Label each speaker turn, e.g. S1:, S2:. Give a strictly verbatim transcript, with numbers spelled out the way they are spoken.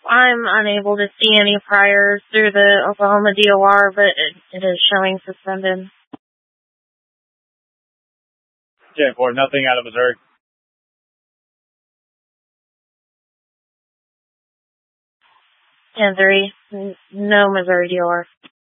S1: I'm unable to see any priors through the Oklahoma D O R, but it, it is showing suspended.
S2: ten four, nothing out of Missouri.
S1: ten three, no Missouri D O R.